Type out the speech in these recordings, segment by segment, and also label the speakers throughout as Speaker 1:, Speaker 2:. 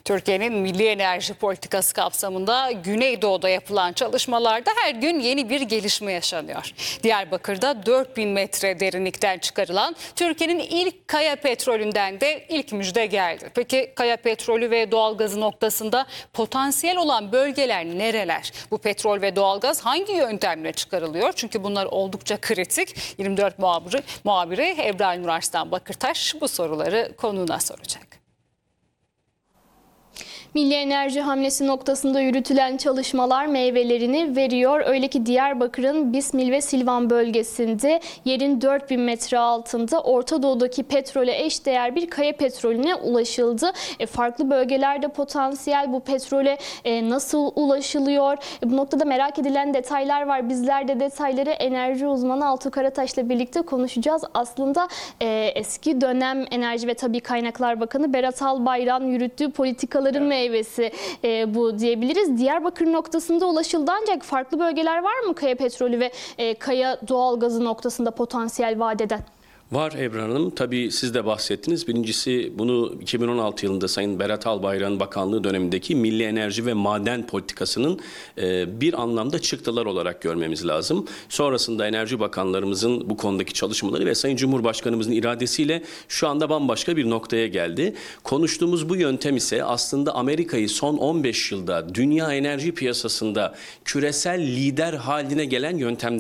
Speaker 1: Türkiye'nin milli enerji politikası kapsamında Güneydoğu'da yapılan çalışmalarda her gün yeni bir gelişme yaşanıyor. Diyarbakır'da 4000 metre derinlikten çıkarılan Türkiye'nin ilk kaya petrolünden de ilk müjde geldi. Peki kaya petrolü ve doğalgazı noktasında potansiyel olan bölgeler nereler? Bu petrol ve doğalgaz hangi yöntemle çıkarılıyor? Çünkü bunlar oldukça kritik. 24 muhabiri Ebrar Nurarslan Bakırtaş bu soruları konuğuna soracak.
Speaker 2: Milli enerji hamlesi noktasında yürütülen çalışmalar meyvelerini veriyor. Öyle ki Diyarbakır'ın Bismil ve Silvan bölgesinde yerin 4000 metre altında Orta Doğu'daki petrole eşdeğer bir kaya petrolüne ulaşıldı. Farklı bölgelerde potansiyel bu petrole nasıl ulaşılıyor? Bu noktada merak edilen detaylar var. Bizler de detayları enerji uzmanı Altuğ Karataş'la birlikte konuşacağız. Aslında eski dönem Enerji ve Tabii Kaynaklar Bakanı Berat Albayrak'ın yürüttüğü politikaların meyvesi bu diyebiliriz. Diyarbakır noktasında ulaşıldı ancak farklı bölgeler var mı kaya petrolü ve kaya doğalgazı noktasında potansiyel vaat eden?
Speaker 3: Var Ebrar Hanım. Tabii siz de bahsettiniz. Birincisi bunu 2016 yılında Sayın Berat Albayrak'ın bakanlığı dönemindeki milli enerji ve maden politikasının bir anlamda çıktılar olarak görmemiz lazım. Sonrasında enerji bakanlarımızın bu konudaki çalışmaları ve Sayın Cumhurbaşkanımızın iradesiyle şu anda bambaşka bir noktaya geldi. Konuştuğumuz bu yöntem ise aslında Amerika'yı son 15 yılda dünya enerji piyasasında küresel lider haline gelen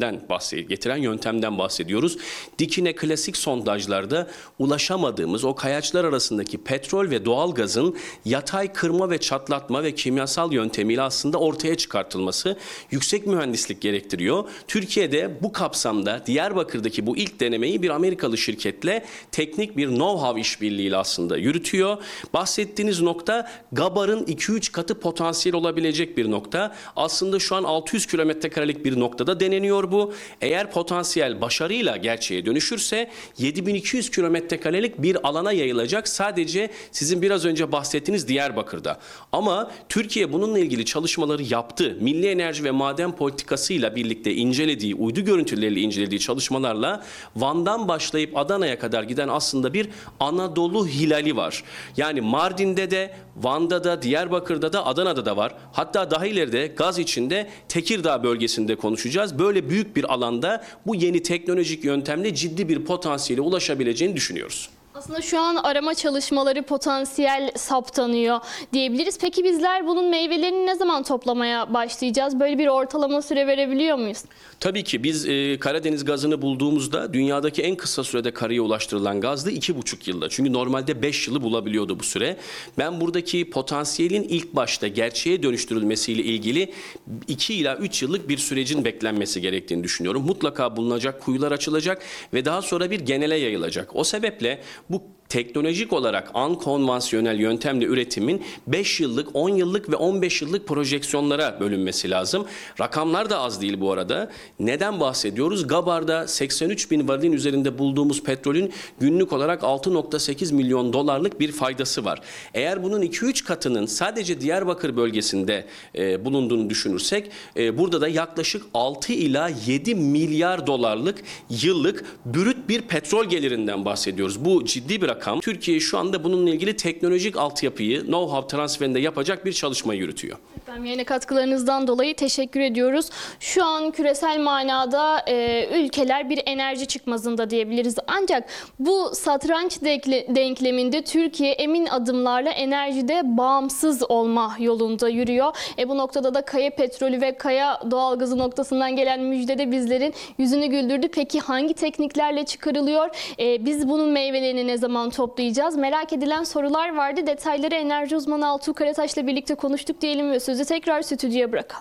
Speaker 3: getiren yöntemden bahsediyoruz. Dikine klasik sondajlarda ulaşamadığımız o kayaçlar arasındaki petrol ve doğalgazın yatay kırma ve çatlatma ve kimyasal yöntemiyle aslında ortaya çıkartılması yüksek mühendislik gerektiriyor. Türkiye'de bu kapsamda Diyarbakır'daki bu ilk denemeyi bir Amerikalı şirketle teknik bir know-how işbirliğiyle aslında yürütüyor. Bahsettiğiniz nokta Gabar'ın 2-3 katı potansiyel olabilecek bir nokta. Aslında şu an 600 kilometrekarelik bir noktada deneniyor bu. Eğer potansiyel başarıyla gerçeğe dönüşürse 7200 kilometrekarelik bir alana yayılacak sadece sizin biraz önce bahsettiğiniz Diyarbakır'da. Ama Türkiye bununla ilgili çalışmaları yaptı. Milli enerji ve maden politikasıyla birlikte incelediği, uydu görüntüleriyle incelediği çalışmalarla Van'dan başlayıp Adana'ya kadar giden aslında bir Anadolu hilali var. Yani Mardin'de de, Van'da da, Diyarbakır'da da, Adana'da da var. Hatta daha ileride gaz içinde Tekirdağ bölgesinde konuşacağız. Böyle büyük bir alanda bu yeni teknolojik yöntemle ciddi bir potansiyele ulaşabileceğini düşünüyoruz.
Speaker 2: Aslında şu an arama çalışmaları potansiyel saptanıyor diyebiliriz. Peki bizler bunun meyvelerini ne zaman toplamaya başlayacağız? Böyle bir ortalama süre verebiliyor muyuz?
Speaker 3: Tabii ki biz Karadeniz gazını bulduğumuzda dünyadaki en kısa sürede karaya ulaştırılan gazdı 2,5 yılda. Çünkü normalde 5 yılı bulabiliyordu bu süre. Ben buradaki potansiyelin ilk başta gerçeğe dönüştürülmesiyle ilgili 2 ila 3 yıllık bir sürecin beklenmesi gerektiğini düşünüyorum. Mutlaka bulunacak, kuyular açılacak ve daha sonra bir genele yayılacak. O sebeple bu teknolojik olarak unkonvansiyonel yöntemle üretimin 5 yıllık, 10 yıllık ve 15 yıllık projeksiyonlara bölünmesi lazım. Rakamlar da az değil bu arada. Neden bahsediyoruz? Gabar'da 83 bin varilin üzerinde bulduğumuz petrolün günlük olarak 6,8 milyon dolarlık bir faydası var. Eğer bunun 2-3 katının sadece Diyarbakır bölgesinde bulunduğunu düşünürsek burada da yaklaşık 6 ila 7 milyar dolarlık yıllık brüt bir petrol gelirinden bahsediyoruz. Bu ciddi bir rakam. Türkiye şu anda bununla ilgili teknolojik altyapıyı, know-how transferinde yapacak bir çalışma yürütüyor.
Speaker 2: Efendim, yine katkılarınızdan dolayı teşekkür ediyoruz. Şu an küresel manada ülkeler bir enerji çıkmazında diyebiliriz. Ancak bu satranç denkleminde Türkiye emin adımlarla enerjide bağımsız olma yolunda yürüyor. Bu noktada da kaya petrolü ve kaya doğalgazı noktasından gelen müjde de bizlerin yüzünü güldürdü. Peki hangi tekniklerle çıkarılıyor? Biz bunun meyvelerini ne zaman toplayacağız? Merak edilen sorular vardı. Detayları enerji uzmanı Altuğ Karataş'la birlikte konuştuk diyelim ve sözü tekrar stüdyoya bırakalım.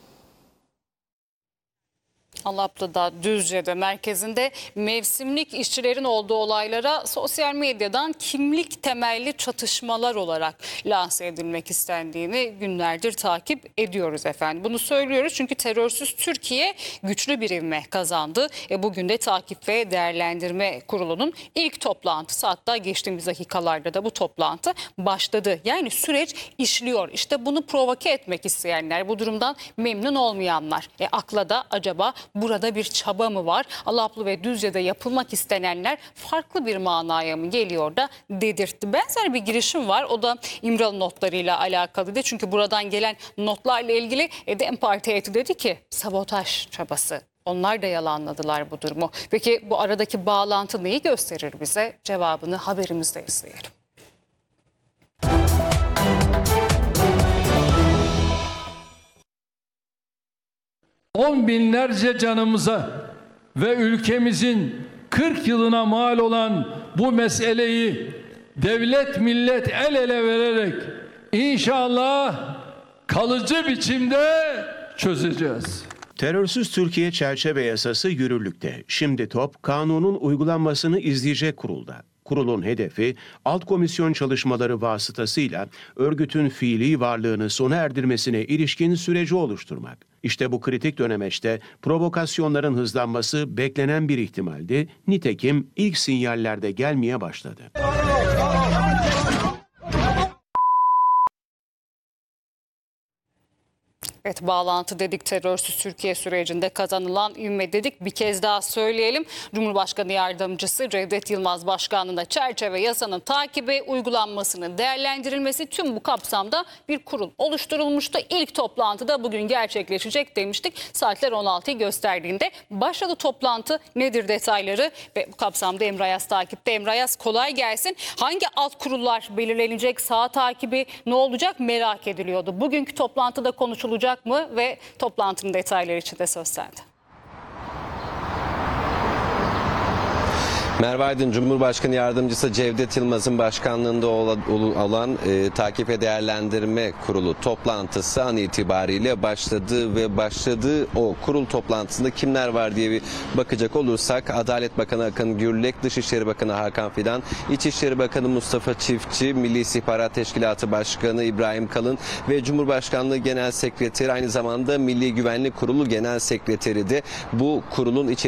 Speaker 1: Alaplı'da, Düzce'de merkezinde mevsimlik işçilerin olduğu olaylara sosyal medyadan kimlik temelli çatışmalar olarak lanse edilmek istendiğini günlerdir takip ediyoruz efendim. Bunu söylüyoruz çünkü terörsüz Türkiye güçlü bir ivme kazandı. Bugün de Takip ve Değerlendirme Kurulu'nun ilk toplantısı, hatta geçtiğimiz dakikalarda da bu toplantı başladı. Yani süreç işliyor. İşte bunu provoke etmek isteyenler, bu durumdan memnun olmayanlar. Akla da acaba Burada bir çaba mı var? Alaplı ve Düzce'de yapılmak istenenler farklı bir manaya mı geliyor da dedirtti. Benzer bir girişim var. O da İmralı notlarıyla alakalıydı. Çünkü buradan gelen notlarla ilgili DEM Parti heyeti dedi ki sabotaj çabası. Onlar da yalanladılar bu durumu. Peki bu aradaki bağlantı neyi gösterir bize? Cevabını haberimizde izleyelim.
Speaker 4: On binlerce canımıza ve ülkemizin 40 yılına mal olan bu meseleyi devlet millet el ele vererek inşallah kalıcı biçimde çözeceğiz.
Speaker 5: Terörsüz Türkiye çerçeve yasası yürürlükte. Şimdi top kanunun uygulanmasını izleyecek kurulda. Kurulun hedefi alt komisyon çalışmaları vasıtasıyla örgütün fiili varlığını sona erdirmesine ilişkin süreci oluşturmak. İşte bu kritik dönemeçte provokasyonların hızlanması beklenen bir ihtimaldi. Nitekim ilk sinyallerde gelmeye başladı.
Speaker 1: Evet, bağlantı dedik, terörsüz Türkiye sürecinde kazanılan ivme dedik. Bir kez daha söyleyelim. Cumhurbaşkanı Yardımcısı Cevdet Yılmaz Başkanlığı'nda çerçeve yasanın takibi, uygulanmasının değerlendirilmesi, tüm bu kapsamda bir kurul oluşturulmuştu. İlk toplantıda bugün gerçekleşecek demiştik. Saatler 16'yı gösterdiğinde başladı toplantı. Nedir detayları? Ve bu kapsamda Emre Ayaz takipte. Emre Ayaz, kolay gelsin. Hangi alt kurullar belirlenecek? Saha takibi ne olacak merak ediliyordu. Bugünkü toplantıda konuşulacak mı ve toplantının detayları için de söz sende.
Speaker 6: Merve Aydın, Cumhurbaşkanı Yardımcısı Cevdet Yılmaz'ın başkanlığında olan Takip ve Değerlendirme Kurulu toplantısı an itibariyle başladı ve başladığı o kurul toplantısında kimler var diye bir bakacak olursak Adalet Bakanı Akın Gürlek, Dışişleri Bakanı Hakan Fidan, İçişleri Bakanı Mustafa Çiftçi, Milli İstihbarat Teşkilatı Başkanı İbrahim Kalın ve Cumhurbaşkanlığı Genel Sekreteri, aynı zamanda Milli Güvenlik Kurulu Genel Sekreteri de bu kurulun